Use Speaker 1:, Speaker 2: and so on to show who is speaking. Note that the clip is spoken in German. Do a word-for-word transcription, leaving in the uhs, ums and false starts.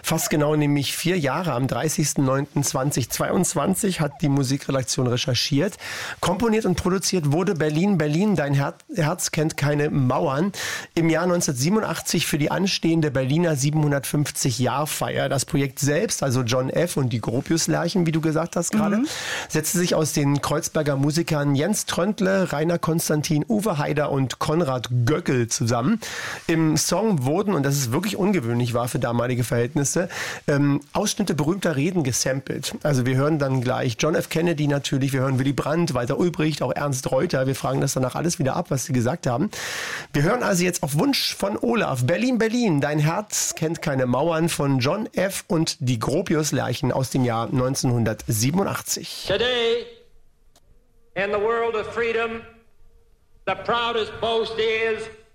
Speaker 1: Fast genau nämlich vier Jahre. Am dreißigsten neunten zweitausendzweiundzwanzig hat die Musikredaktion recherchiert. Komponiert und produziert wurde Berlin, Berlin, dein Her- Herz kennt keine Mauern. Im Jahr neunzehnhundertsiebenundachtzig für die anstehende Berliner siebenhundertfünfzig-Jahr-Feier. Das Projekt selbst, also John F. und die Gropius-Lerchen, wie du gesagt hast gerade, mhm. setzte sich aus den Kreuzberger Musikern Jens Tröntle, Rainer Konstantin, Uwe Haider und Konrad Göckel zusammen. Im Song wurden, und das ist wirklich ungewöhnlich war für damalige Verhältnisse, ähm, Ausschnitte berühmter Reden gesampelt. Also wir hören dann gleich John F. Kennedy natürlich, wir hören Willy Brandt, Walter Ulbricht, auch Ernst Reuter. Wir fragen das danach alles wieder ab, was sie gesagt haben. Wir hören also jetzt auf Wunsch von Olaf Berlin, Berlin, dein Herz kennt keine Mauern von John F. und die Gropius-Lerchen aus dem Jahr neunzehnhundertsiebenundachtzig.
Speaker 2: Today, in the world of freedom, the proudest boast is